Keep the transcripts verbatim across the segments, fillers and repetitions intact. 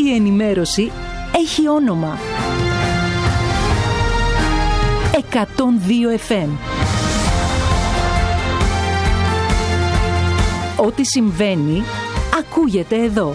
η ενημέρωση έχει όνομα. εκατόν δύο εφ εμ. Ό,τι συμβαίνει, ακούγεται εδώ.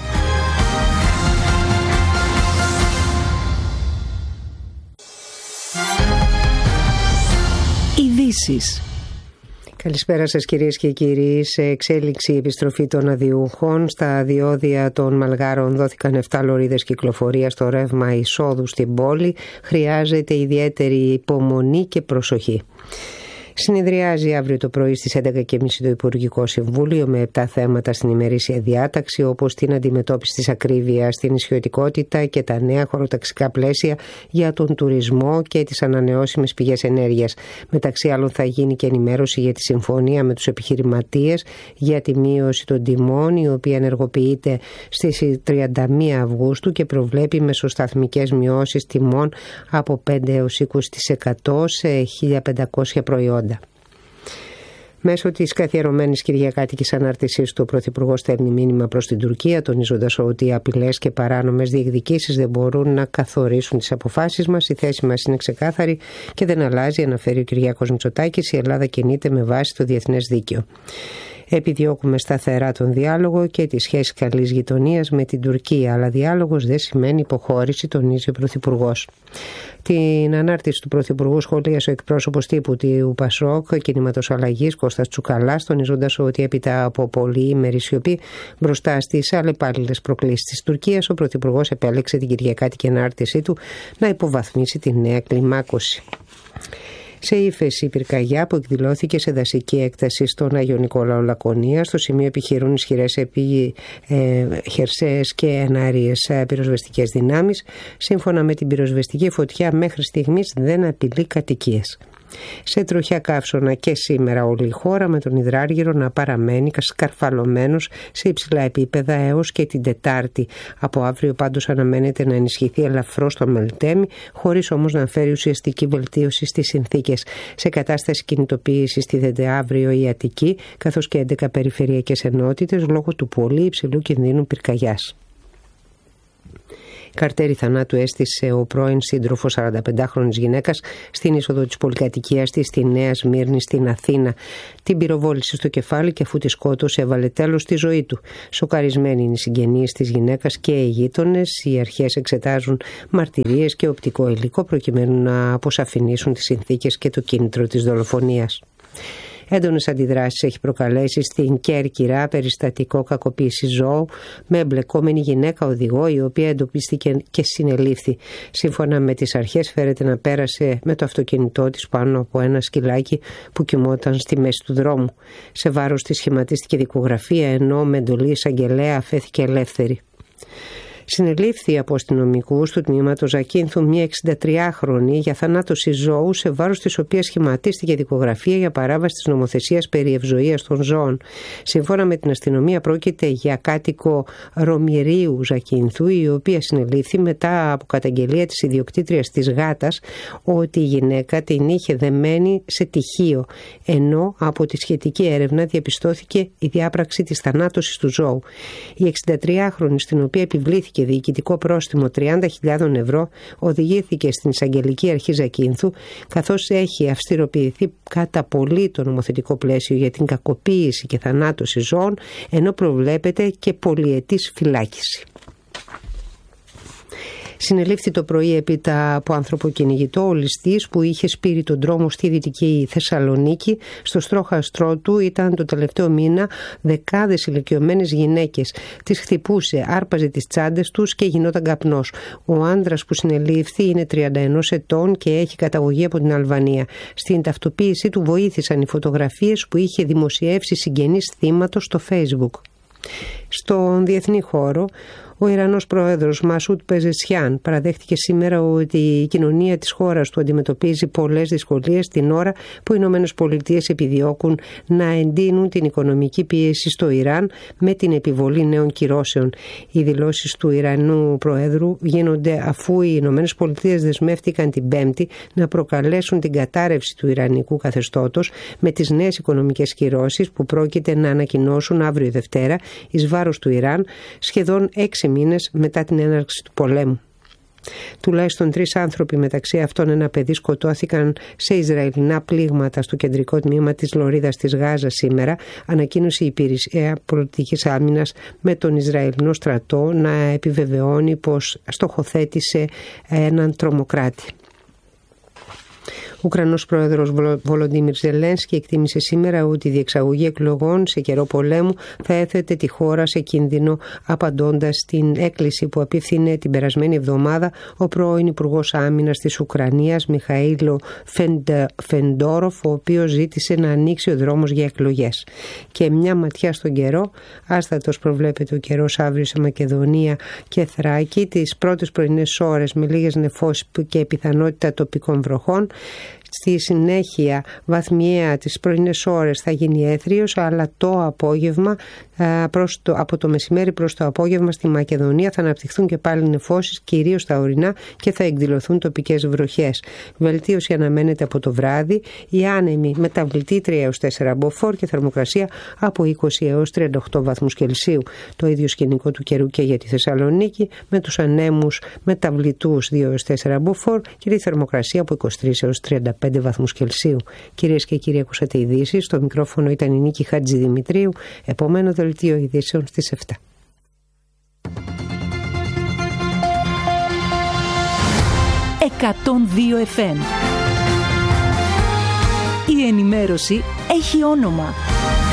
Ειδήσεις. Καλησπέρα σας κυρίες και κύριοι. Σε εξέλιξη η επιστροφή των αδειούχων. Στα διόδια των Μαλγάρων δόθηκαν επτά λωρίδες κυκλοφορία στο ρεύμα εισόδου στην πόλη. Χρειάζεται ιδιαίτερη υπομονή και προσοχή. Συνεδριάζει αύριο το πρωί στις έντεκα και τριάντα το Υπουργικό Συμβούλιο με επτά θέματα στην ημερήσια διάταξη, όπως την αντιμετώπιση της ακρίβειας, την ισιωτικότητα και τα νέα χωροταξικά πλαίσια για τον τουρισμό και τις ανανεώσιμες πηγές ενέργειας. Μεταξύ άλλων θα γίνει και ενημέρωση για τη συμφωνία με τους επιχειρηματίες για τη μείωση των τιμών, η οποία ενεργοποιείται στις τριάντα μία Αυγούστου και προβλέπει μεσοσταθμικές μειώσεις τιμών από πέντε έως είκοσι τοις εκατό σε χίλια πεντακόσια προϊόντα. Μέσω της καθιερωμένης κυριακάτικης ανάρτησής του, ο Πρωθυπουργός στέλνει μήνυμα προς την Τουρκία, τονίζοντας ότι οι απειλές και παράνομες διεκδικήσεις δεν μπορούν να καθορίσουν τις αποφάσεις μας. Η θέση μας είναι ξεκάθαρη και δεν αλλάζει, αναφέρει ο Κυριάκος Μητσοτάκης. Η Ελλάδα κινείται με βάση το διεθνές δίκαιο. Επιδιώκουμε σταθερά τον διάλογο και τη σχέση καλής γειτονίας με την Τουρκία, αλλά διάλογος δεν σημαίνει υποχώρηση, τονίζει ο Πρωθυπουργός. Την ανάρτηση του Πρωθυπουργού σχολίασε ο εκπρόσωπος τύπου του Πασόκ Κινήματος Αλλαγής Κώστας Τσουκαλάς, τονίζοντας ότι έπειτα από πολυήμερη σιωπή μπροστά στις αλλεπάλληλες προκλήσεις της Τουρκίας, ο Πρωθυπουργός επέλεξε την κυριακάτικη ανάρτησή του να υποβαθμίσει τη νέα κλιμάκωση. Σε ύφεση η πυρκαγιά που εκδηλώθηκε σε δασική έκταση στον Άγιο Νικόλαο Λακωνία. Στο σημείο επιχειρούν ισχυρές επί, ε, χερσαίες και εναέριες πυροσβεστικές δυνάμεις. Σύμφωνα με την πυροσβεστική, φωτιά μέχρι στιγμής δεν απειλεί κατοικίες. Σε τροχιά καύσωνα και σήμερα όλη η χώρα, με τον υδράργυρο να παραμένει σκαρφαλωμένος σε υψηλά επίπεδα έως και την Τετάρτη. Από αύριο πάντως αναμένεται να ενισχυθεί ελαφρώς το Μελτέμι, χωρίς όμως να φέρει ουσιαστική βελτίωση στις συνθήκες. Σε κατάσταση κινητοποίησης στήθεται αύριο η Αττική, καθώς και έντεκα περιφερειακές ενότητες λόγω του πολύ υψηλού κινδύνου πυρκαγιάς. Καρτέρι θανάτου έστησε ο πρώην σύντροφος σαρανταπεντάχρονης γυναίκας στην είσοδο της πολυκατοικίας της στη Νέα Σμύρνη στην Αθήνα. Την πυροβόλησε στο κεφάλι και αφού τη σκότωσε έβαλε τέλος στη ζωή του. Σοκαρισμένοι είναι οι συγγενείς της γυναίκας και οι γείτονες. Οι αρχές εξετάζουν μαρτυρίες και οπτικό υλικό προκειμένου να αποσαφηνίσουν τις συνθήκες και το κίνητρο της δολοφονίας. Έντονες αντιδράσεις έχει προκαλέσει στην Κέρκυρα περιστατικό κακοποίησης ζώου με εμπλεκόμενη γυναίκα οδηγό, η οποία εντοπίστηκε και συνελήφθη. Σύμφωνα με τις αρχές, φέρεται να πέρασε με το αυτοκίνητό της πάνω από ένα σκυλάκι που κοιμόταν στη μέση του δρόμου. Σε βάρος της σχηματίστηκε δικογραφία, ενώ με εντολή εισαγγελέα αφέθηκε ελεύθερη. Συνελήφθη από αστυνομικούς του τμήματος Ζακίνθου μια εξηντατριάχρονη για θανάτωση ζώου, σε βάρος της οποίας σχηματίστηκε δικογραφία για παράβαση της νομοθεσίας περί ευζοίας των ζώων. Σύμφωνα με την αστυνομία, πρόκειται για κάτοικο Ρωμηρίου Ζακίνθου, η οποία συνελήφθη μετά από καταγγελία της ιδιοκτήτριας της γάτας ότι η γυναίκα την είχε δεμένη σε τυχείο, ενώ από τη σχετική έρευνα διαπιστώθηκε η διάπραξη της θανάτωσης του ζώου. Η εξηντατριάχρονη, στην οποία επιβλήθηκε και διοικητικό πρόστιμο τριάντα χιλιάδες ευρώ, οδηγήθηκε στην Εισαγγελική Αρχή Ζακίνθου, καθώς έχει αυστηροποιηθεί κατά πολύ το νομοθετικό πλαίσιο για την κακοποίηση και θανάτωση ζώων, ενώ προβλέπεται και πολυετής φυλάκιση. Συνελήφθη το πρωί έπειτα από ανθρωποκυνηγητό ο ληστής που είχε σπείρει τον δρόμο στη Δυτική Θεσσαλονίκη. Στο στρόχαστρό του ήταν το τελευταίο μήνα δεκάδες ηλικιωμένες γυναίκες. Τις χτυπούσε, άρπαζε τις τσάντες τους και γινόταν καπνός. Ο άντρας που συνελήφθη είναι τριάντα ένα ετών και έχει καταγωγή από την Αλβανία. Στην ταυτοποίησή του βοήθησαν οι φωτογραφίες που είχε δημοσιεύσει συγγενείς θύματος στο Facebook. Στον διεθνή χώρο, ο Ιρανός πρόεδρος Μασούτ Πεζεσιάν παραδέχτηκε σήμερα ότι η κοινωνία της χώρας του αντιμετωπίζει πολλές δυσκολίες την ώρα που οι Ηνωμένες Πολιτείες επιδιώκουν να εντείνουν την οικονομική πίεση στο Ιράν με την επιβολή νέων κυρώσεων. Οι δηλώσεις του Ιρανού πρόεδρου γίνονται αφού οι Ηνωμένες Πολιτείες δεσμεύτηκαν την Πέμπτη να προκαλέσουν την κατάρρευση του ιρανικού καθεστώτος με τις νέες οικονομικές κυρώσεις που πρόκειται να ανακοινώσουν αύριο Δευτέρα εις βάρος του Ιράν, σχεδόν έξι έξι μήνες μετά την έναρξη του πολέμου. Τουλάχιστον τρεις άνθρωποι, μεταξύ αυτών ένα παιδί, σκοτώθηκαν σε Ισραηλινά πλήγματα στο κεντρικό τμήμα της Λωρίδας της Γάζας σήμερα, ανακοίνωσε η Υπηρεσία Πολιτικής Άμυνας, με τον Ισραηλινό στρατό να επιβεβαιώνει πως στοχοθέτησε έναν τρομοκράτη. Ο Ουκρανός πρόεδρος Βολοντίμιρ Ζελένσκι εκτίμησε σήμερα ότι η διεξαγωγή εκλογών σε καιρό πολέμου θα έθετε τη χώρα σε κίνδυνο, απαντώντας στην έκκληση που απίφθινε την περασμένη εβδομάδα ο πρώην Υπουργός Άμυνας της Ουκρανίας Μιχαήλο Φεντόροφ, ο οποίος ζήτησε να ανοίξει ο δρόμος για εκλογές. Και μια ματιά στον καιρό, άστατος προβλέπεται ο καιρός αύριο σε Μακεδονία και Θράκη, τις πρώτες πρωινές ώρες με λίγες νεφώσεις και πιθανότητα τοπικών βροχών. Στη συνέχεια βαθμιαία τις πρωινές ώρες θα γίνει έθριος, αλλά το απόγευμα, προς το, από το μεσημέρι προς το απόγευμα στη Μακεδονία θα αναπτυχθούν και πάλι νεφώσεις, κυρίως στα ορεινά, και θα εκδηλωθούν τοπικές βροχές. Βελτίωση αναμένεται από το βράδυ, η άνεμη μεταβλητή τρία έως τέσσερα μποφόρ και θερμοκρασία από είκοσι έως τριάντα οκτώ βαθμούς Κελσίου. Το ίδιο σκηνικό του καιρού και για τη Θεσσαλονίκη, με τους ανέμους μεταβλητούς δύο έως τέσσερα μποφόρ και τη θερμοκρασία από είκοσι τρεις έως τριάντα πέντε βαθμούς Κελσίου. Κυρίες και κύριοι, ακούσατε ειδήσεις. Στο μικρόφωνο ήταν η Νίκη Χατζηδημητρίου. Επόμενο δελτίο ειδήσεων στις επτά. εκατόν δύο εφ εμ. Η ενημέρωση έχει όνομα.